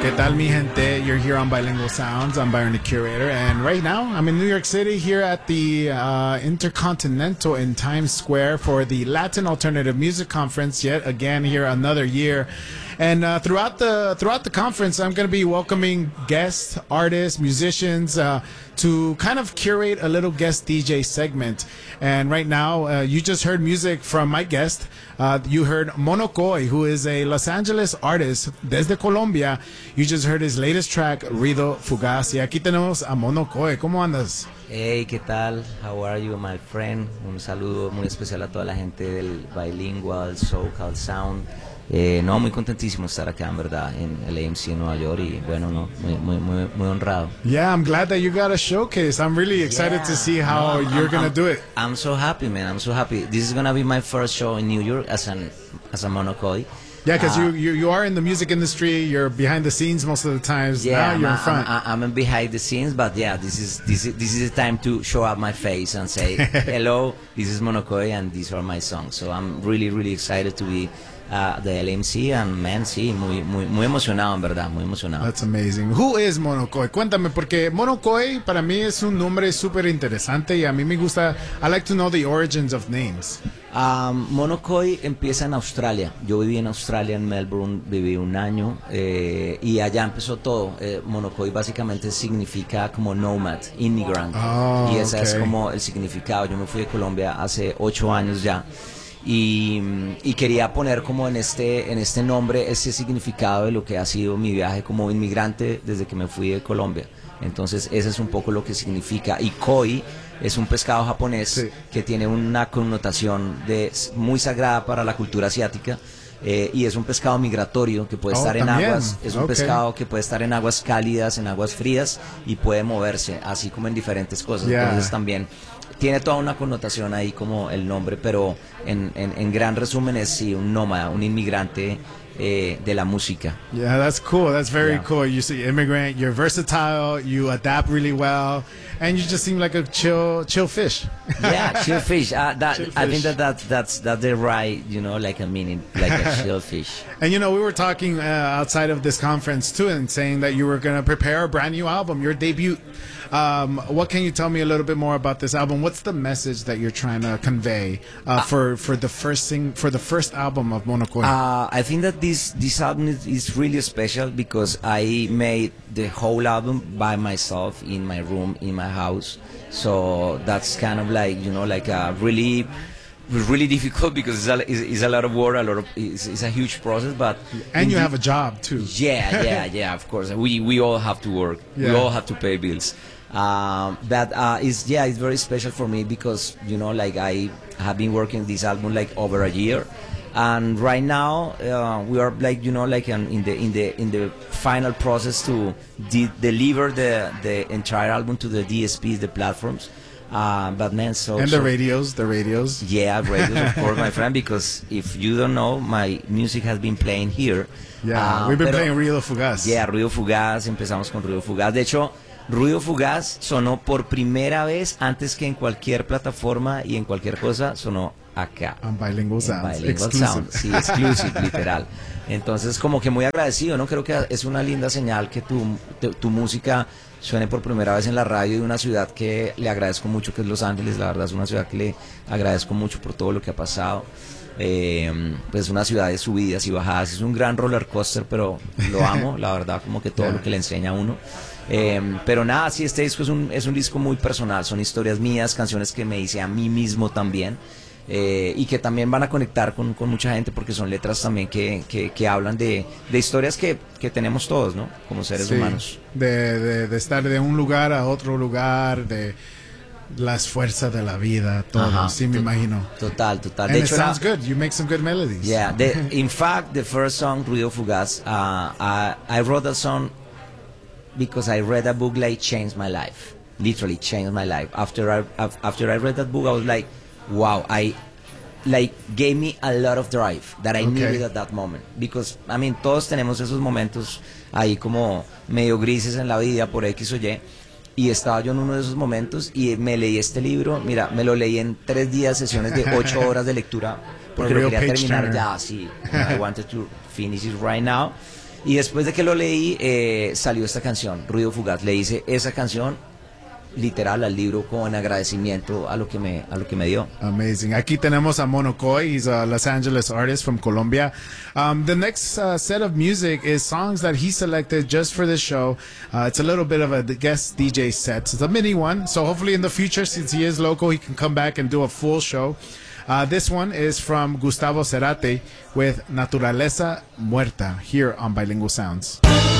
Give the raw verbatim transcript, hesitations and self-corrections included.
¿Qué tal, mi gente? You're here on Bilingual Sounds. I'm Byron, the curator. And right now, I'm in New York City here at the uh, Intercontinental in Times Square for the Latin Alternative Music Conference. Yet again, here another year. And uh, throughout the throughout the conference, I'm going to be welcoming guests, artists, musicians uh, to kind of curate a little guest D J segment. And right now, uh, you just heard music from my guest. Uh, you heard Monocoy, who is a Los Angeles artist desde Colombia. You just heard his latest track, Ruido Fugaz. Y aquí tenemos a Monocoy. ¿Cómo andas? Hey, ¿qué tal? How are you, my friend? Un saludo muy especial a toda la gente del Bilingual Soul Sound. Eh, no, muy contentísimo estar acá, en verdad, en el A M C en Nueva York y bueno, no, muy, muy, muy, muy honrado. Yeah, I'm glad that you got a showcase. I'm really excited yeah. to see how no, you're going to do it. I'm so happy, man. I'm so happy. This is going to be my first show in New York as an as a Monocoy. Yeah, because uh, you, you you are in the music industry. You're behind the scenes most of the times. Yeah, now you're I'm, in front. I'm, I'm behind the scenes, but yeah, this is this is this is the time to show up my face and say, hello, this is Monocoy and these are my songs. So I'm really really excited to be uh, the L M C and man, sí, muy muy muy emocionado, en verdad, muy emocionado. That's amazing. Who is Monocoy? Cuéntame, porque Monocoy para mí es un nombre súper interesante y a mí me gusta. I like to know the origins of names. Um, Monocoy empieza en Australia. Yo viví en Australia, en Melbourne, viví un año eh, y allá empezó todo. Eh, Monocoy básicamente significa como nomad, immigrant. Oh, y ese okay. es como el significado. Yo me fui de Colombia hace ocho años ya y, y quería poner como en este, en este nombre ese significado de lo que ha sido mi viaje como inmigrante desde que me fui de Colombia. Entonces ese es un poco lo que significa. Y koi es un pescado japonés sí. que tiene una connotación de, muy sagrada para la cultura asiática eh, y es un pescado migratorio que puede oh, estar en también. aguas, es un okay. pescado que puede estar en aguas cálidas, en aguas frías y puede moverse, así como en diferentes cosas. Yeah. Entonces también tiene toda una connotación ahí como el nombre, pero en, en, en gran resumen es sí, un nómada, un inmigrante Eh, de la música. Yeah, that's cool. That's very yeah. cool. You see, immigrant. You're versatile. You adapt really well, and you just seem like a chill, chill fish. Yeah, chill fish. Uh, that chill fish. I think that, that that's that's the right, you know, like a meaning, like a chill fish. And you know, we were talking uh, outside of this conference too, and saying that you were going to prepare a brand new album, your debut. Um, what can you tell me a little bit more about this album? What's the message that you're trying to convey uh, uh, for for the first sing for the first album of Monocoy? Uh, I think that this this album is, is really special because I made the whole album by myself in my room in my house. So that's kind of like, you know, like a really really difficult because it's a, it's, it's a lot of work, a lot of it's, it's a huge process. But and you have a job too. Yeah, yeah, yeah. Of course, we we all have to work. Yeah. We all have to pay bills. Um, that uh, is yeah, it's very special for me because you know, like I have been working this album like over a year, and right now uh, we are like you know like um, in the in the in the final process to de deliver the the entire album to the D S Ps, the platforms. Uh, but man, so and the so, radios, the radios. Yeah, radios, of course, my friend. Because if you don't know, my music has been playing here. Yeah, uh, we've been pero, playing Ruido Fugaz. Yeah, Ruido Fugaz. Empezamos con Ruido Fugaz. De hecho, Ruido Fugaz sonó por primera vez antes que en cualquier plataforma y en cualquier cosa sonó acá. On Bilingual Sounds. Bilingual Sound, sí, exclusive, literal. Entonces, como que muy agradecido, ¿no? Creo que es una linda señal que tu, tu, tu música suene por primera vez en la radio de una ciudad que le agradezco mucho, que es Los Ángeles. La verdad es una ciudad que le agradezco mucho por todo lo que ha pasado. Eh, pues una ciudad de subidas y bajadas, es un gran roller coaster, pero lo amo, la verdad, como que todo yeah. lo que le enseña a uno. Eh, pero nada, sí, este disco es un, es un disco muy personal, son historias mías, canciones que me hice a mí mismo también. Eh, y que también van a conectar con, con mucha gente porque son letras también que, que, que hablan de, de historias que, que tenemos todos, ¿no? Como seres sí, humanos. De, de, de estar de un lugar a otro lugar, de las fuerzas de la vida, todo. Ajá, sí, me imagino. Total, total. And de it hecho, sounds la, good. You make some good melodies. Yeah. The, in fact, the first song, Ruido Fugaz, uh, I, I wrote that song because I read a book like changed my life. Literally changed my life. After I after I read that book, I was like, wow, I like gave me a lot of drive that I okay. needed at that moment. Because, I mean, todos tenemos esos momentos ahí como medio grises en la vida por X o Y. Y estaba yo en uno de esos momentos y me leí este libro. Mira, me lo leí en tres días, sesiones de ocho horas de lectura, porque lo quería terminar ya, sí. I wanted to finish it right now. Y después de que lo leí, eh, salió esta canción, Ruido Fugaz. Le hice esa canción literal al libro con agradecimiento a lo que me a lo que me dio. Amazing. Aquí tenemos a Monocoy. He's a Los Angeles artist from Colombia. Um, the next uh, set of music is songs that he selected just for this show. Uh, it's a little bit of a guest D J set. It's a mini one, so hopefully in the future, since he is local, he can come back and do a full show. Uh, this one is from Gustavo Cerati with Naturaleza Muerta here on Bilingual Sounds.